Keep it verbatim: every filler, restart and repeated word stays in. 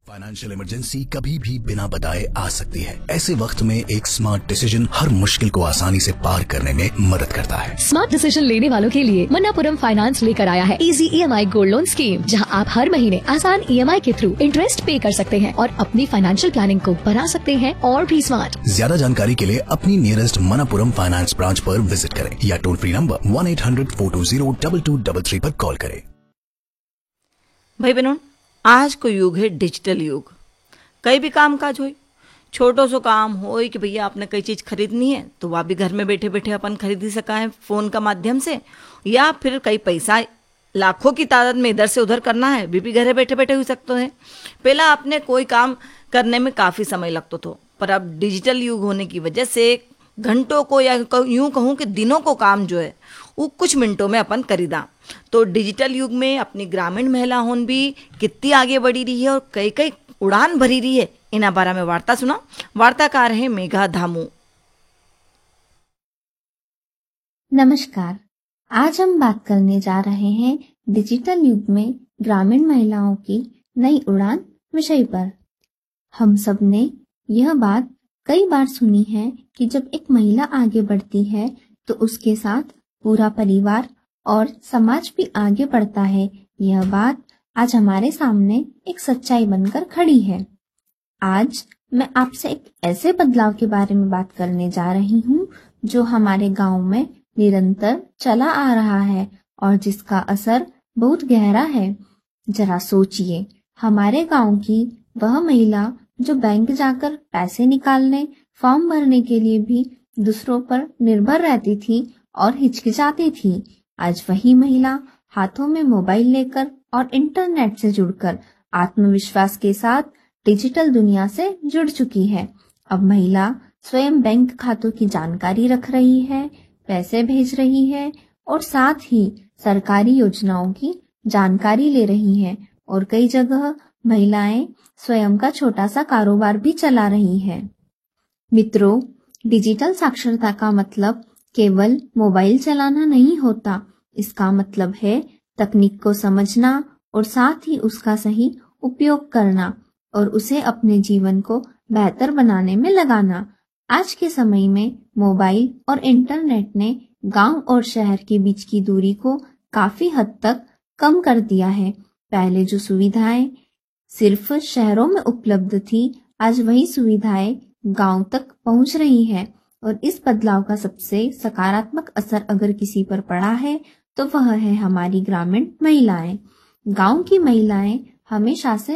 Financial emergency कभी भी बिना बताए आ सकती है। ऐसे वक्त में एक स्मार्ट डिसीजन हर मुश्किल को आसानी से पार करने में मदद करता है। स्मार्ट डिसीजन लेने वालों के लिए मन्नापुरम फाइनेंस लेकर आया है easy EMI gold loan scheme, जहां आप हर महीने आसान ईएमआई के थ्रू इंटरेस्ट पे कर सकते हैं और अपनी फाइनेंशियल प्लानिंग को बना सकते हैं और भी स्मार्ट। ज्यादा जानकारी के लिए अपनी नियरेस्ट मन्नापुरम फाइनेंस ब्रांच पर विजिट करें या toll free number one eight hundred four to zero double two double three पर कॉल करें। भाई बहनों, आज को युग है डिजिटल युग। कई भी काम काज हो, छोटो सो काम हो कि भैया आपने कई चीज़ खरीदनी है तो वह भी घर में बैठे बैठे अपन खरीद ही सका है फ़ोन का माध्यम से, या फिर कई पैसा लाखों की तादाद में इधर से उधर करना है भी, भी घरे बैठे बैठे हो सकते हैं। पहला आपने कोई काम करने में काफ़ी समय लगता था, पर अब डिजिटल युग होने की वजह से घंटों को या यूँ कहूँ कि दिनों को काम जो है वो कुछ मिनटों में अपन करीदा। तो डिजिटल युग में अपनी ग्रामीण महिला होन भी कितनी आगे बढ़ी रही है और कई कई उड़ान भरी रही है। इन बारे में वार्ता सुना, वार्ताकार है मेघा धामू। नमस्कार, आज हम बात करने जा रहे हैं डिजिटल युग में ग्रामीण महिलाओं की नई उड़ान विषय पर। हम सब ने यह बात कई बार सुनी है कि जब एक महिला आगे बढ़ती है तो उसके साथ पूरा परिवार और समाज भी आगे बढ़ता है। यह बात आज हमारे सामने एक सच्चाई बनकर खड़ी है। आज मैं आपसे एक ऐसे बदलाव के बारे में बात करने जा रही हूँ जो हमारे गांव में निरंतर चला आ रहा है और जिसका असर बहुत गहरा है। जरा सोचिए, हमारे गांव की वह महिला जो बैंक जाकर पैसे निकालने, फॉर्म भरने के लिए भी दूसरों पर निर्भर रहती थी और हिचकिचाती थी, आज वही महिला हाथों में मोबाइल लेकर और इंटरनेट से जुड़कर आत्मविश्वास के साथ डिजिटल दुनिया से जुड़ चुकी है। अब महिला स्वयं बैंक खातों की जानकारी रख रही है, पैसे भेज रही है और साथ ही सरकारी योजनाओं की जानकारी ले रही है और कई जगह महिलाएं स्वयं का छोटा सा कारोबार भी चला रही है। मित्रों, डिजिटल साक्षरता का मतलब केवल मोबाइल चलाना नहीं होता। इसका मतलब है तकनीक को समझना और साथ ही उसका सही उपयोग करना और उसे अपने जीवन को बेहतर बनाने में लगाना। आज के समय में मोबाइल और इंटरनेट ने गांव और शहर के बीच की दूरी को काफी हद तक कम कर दिया है। पहले जो सुविधाएं सिर्फ शहरों में उपलब्ध थी, आज वही सुविधाएं गांव तक पहुंच रही है और इस बदलाव का सबसे सकारात्मक असर अगर किसी पर पड़ा है तो वह है हमारी ग्रामीण महिलाएं। गांव की महिलाएं हमेशा से